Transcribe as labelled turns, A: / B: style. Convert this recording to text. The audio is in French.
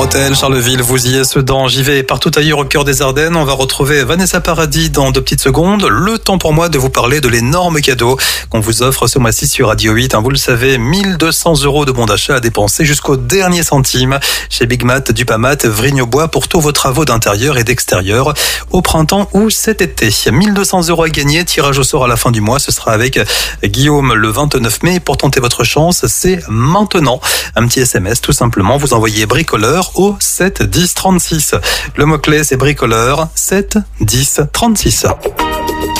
A: Hôtel Charleville, vous y êtes, Sedan, j'y vais partout ailleurs au cœur des Ardennes. On va retrouver Vanessa Paradis dans 2 petites secondes. Le temps pour moi de vous parler de l'énorme cadeau qu'on vous offre ce mois-ci sur Radio 8. Vous le savez, 1 200 € de bon d'achat à dépenser jusqu'au dernier centime chez Big Mat, Dupamat, Vrigne-au-Bois pour tous vos travaux d'intérieur et d'extérieur au printemps ou cet été. 1 200 € à gagner, tirage au sort à la fin du mois. Ce sera avec Guillaume le 29 mai. Pour tenter votre chance, c'est maintenant. Un petit SMS, tout simplement. Vous envoyez bricoleur au 7 10 36. Le mot-clé, c'est bricoleur 7 10 36.